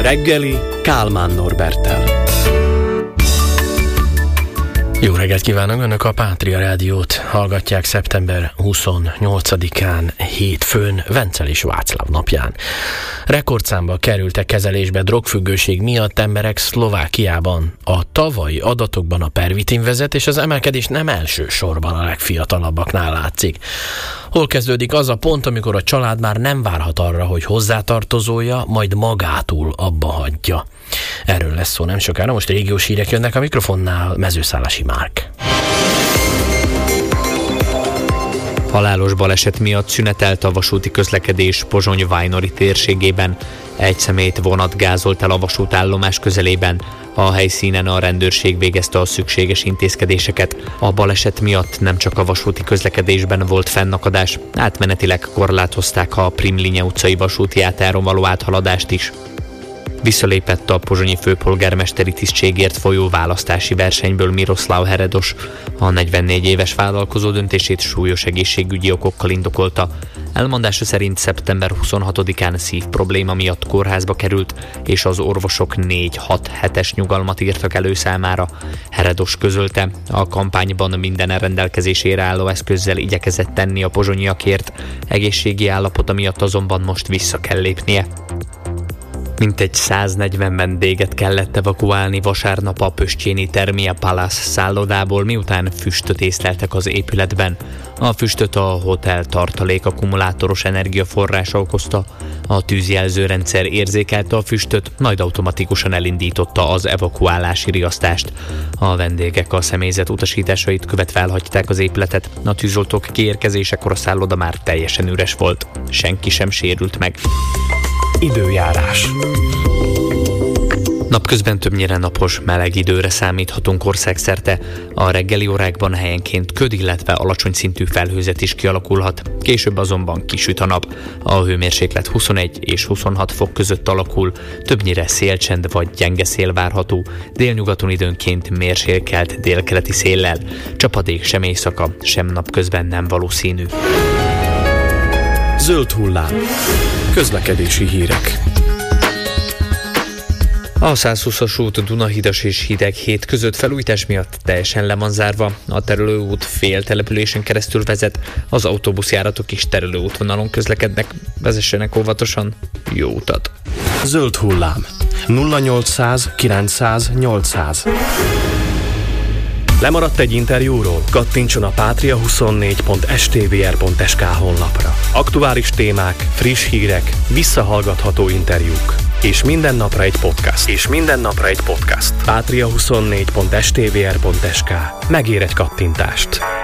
reggeli Kálmán Norberttel. Jó reggelt kívánok! Önök a Pátria Rádiót hallgatják szeptember 28-án, hétfőn, Vencel és Václav napján. Rekordszámba kerültek kezelésbe drogfüggőség miatt emberek Szlovákiában. A tavalyi adatokban a pervitin vezet, és az emelkedés nem első sorban a legfiatalabbaknál látszik. Hol kezdődik az a pont, amikor a család már nem várhat arra, hogy hozzátartozója majd magától abba hagyja? Erről lesz szó nem sokára, most régiós hírek jönnek, a mikrofonnál Mezőszállasi Márk. Halálos baleset miatt szünetelt a vasúti közlekedés Pozsony-Vajnori térségében. Egy személyt vonat gázolt el a vasútállomás közelében. A helyszínen a rendőrség végezte a szükséges intézkedéseket. A baleset miatt nem csak a vasúti közlekedésben volt fennakadás, átmenetileg korlátozták a Primlinye utcai vasúti átáron való áthaladást is. Visszalépett a pozsonyi főpolgármesteri tisztségért folyó választási versenyből Miroslav Heredos. A 44 éves vállalkozó döntését súlyos egészségügyi okokkal indokolta. Elmondása szerint szeptember 26-án szívprobléma miatt kórházba került, és az orvosok 4-6 hetes nyugalmat írtak elő számára. Heredos közölte, a kampányban minden rendelkezésére álló eszközzel igyekezett tenni a pozsonyiakért, egészségi állapota miatt azonban most vissza kell lépnie. Mintegy 140 vendéget kellett evakuálni vasárnap a pöstjéni Termia Palace szállodából, miután füstöt észleltek az épületben. A füstöt a hotel tartalék akkumulátoros energiaforrása okozta. A tűzjelzőrendszer érzékelte a füstöt, majd automatikusan elindította az evakuálási riasztást. A vendégek a személyzet utasításait követve elhagyták az épületet. A tűzoltók kiérkezésekor a szálloda már teljesen üres volt. Senki sem sérült meg. Időjárás. Napközben többnyire napos, meleg időre számíthatunk országszerte. A reggeli órákban helyenként köd, illetve alacsony szintű felhőzet is kialakulhat. Később azonban kisüt a nap. A hőmérséklet 21 és 26 fok között alakul, többnyire szélcsend vagy gyenge szél várható, délnyugaton időnként mérsékelt délkeleti széllel. Csapadék sem éjszaka, sem napközben nem valószínű. Zöld hullám. Közlekedési hírek. A 120-as út Dunahidas és Hideghíd között felújítás miatt teljesen le van zárva. A terelőút fél településen keresztül vezet, az autóbuszjáratok is terelőútvonalon közlekednek. Vezessenek óvatosan, jó utat! Zöld hullám. 0800 900 800. Lemaradt egy interjúról? Kattintson a patria24.stvr.sk honlapra. Aktuális témák, friss hírek, visszahallgatható interjúk. És minden napra egy podcast. Patria24.stvr.sk. Megér egy kattintást.